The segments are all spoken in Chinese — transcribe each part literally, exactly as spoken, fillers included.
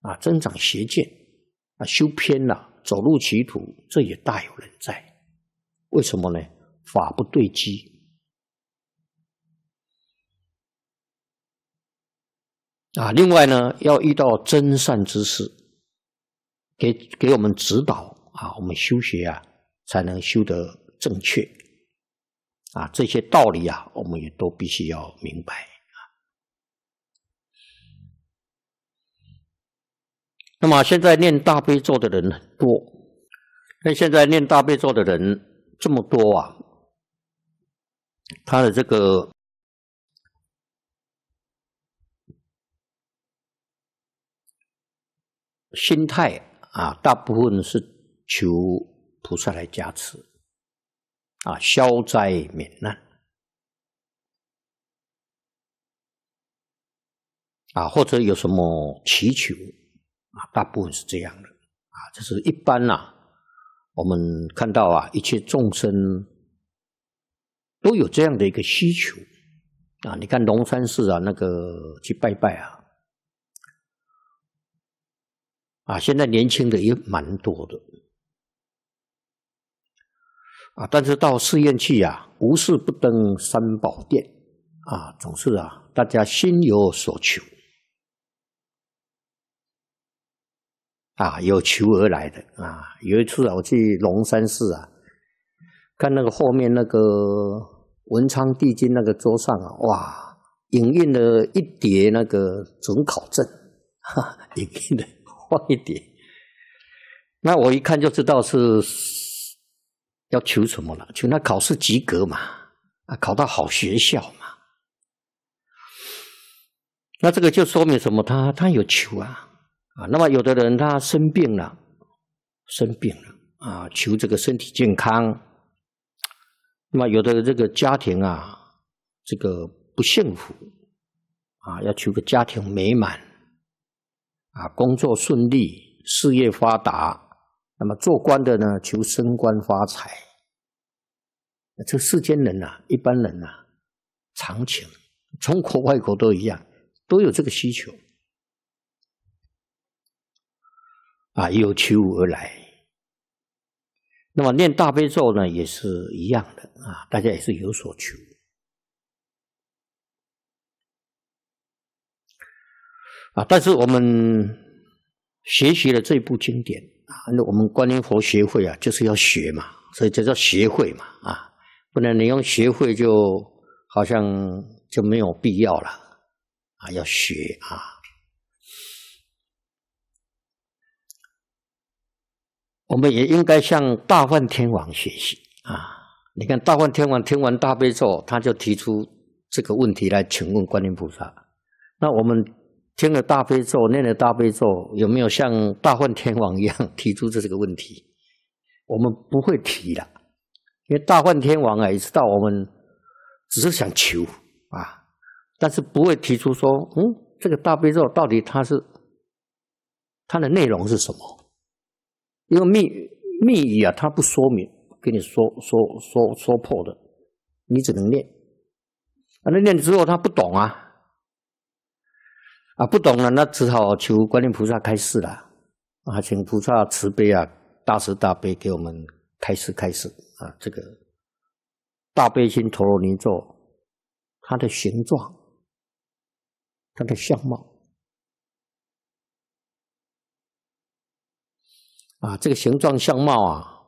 啊，增长邪见啊，修偏了，走入歧途，这也大有人在。为什么呢？法不对机。啊，另外呢，要遇到真善之事，给给我们指导啊，我们修学啊，才能修得正确。啊，这些道理啊，我们也都必须要明白。那么现在念大悲咒的人很多，那现在念大悲咒的人这么多啊，他的这个心态啊，大部分是求菩萨来加持啊，消灾免难啊，或者有什么祈求啊，大部分是这样的啊。这是一般啊，我们看到啊，一切众生都有这样的一个需求啊。你看龙山寺啊，那个去拜拜啊。啊，现在年轻的也蛮多的啊，但是到寺院去啊，无事不登三宝殿啊，总是啊，大家心有所求啊，有求而来的啊。有一次啊，我去龙山寺啊，看那个后面那个文昌帝君那个桌上啊，哇，影印了一叠那个准考证，哈，影印的。放一点，那我一看就知道是要求什么了，求那考试及格嘛，啊，考到好学校嘛。那这个就说明什么？他他有求啊，啊，那么有的人他生病了，生病了啊，求这个身体健康。那么有的这个家庭啊，这个不幸福啊，要求个家庭美满。啊，工作顺利，事业发达，那么做官的呢，求升官发财。这世间人啊，一般人啊，常情，中国外国都一样，都有这个需求。啊，有求而来。那么念大悲咒呢，也是一样的啊，大家也是有所求。啊，但是我们学习了这部经典啊，我们观音佛学会啊，就是要学嘛，所以这叫学会嘛啊，不然你用学会就好像就没有必要了啊，要学啊。我们也应该向大梵天王学习啊！你看大梵天王听完大悲咒，他就提出这个问题来请问观音菩萨，那我们听了大悲咒，念了大悲咒，有没有像大梵天王一样提出这个问题？我们不会提了，因为大梵天王啊也知道我们只是想求啊，但是不会提出说，嗯，这个大悲咒到底它是它的内容是什么？因为密密语啊，它不说明，给你说说说说破的，你只能念。啊，那念了之后他不懂啊。啊，不懂了，那只好求观音菩萨开示了啊，请菩萨慈悲啊，大慈大悲给我们开示开示啊。这个大悲心陀罗尼咒，它的形状，它的相貌啊，这个形状相貌啊，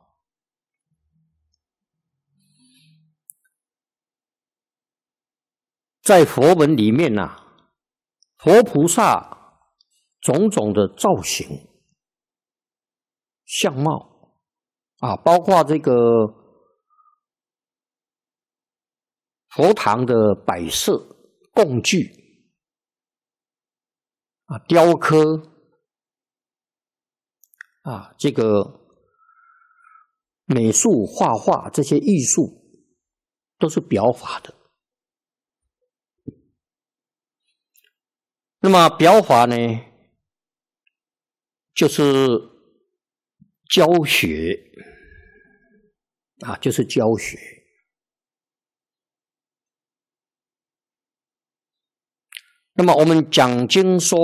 在佛门里面啊。佛菩萨种种的造型、相貌啊，包括这个佛堂的摆设、供具啊、雕刻啊，这个美术、画画这些艺术，都是表法的。那么表法呢，就是教学啊，就是教学。那么我们讲经说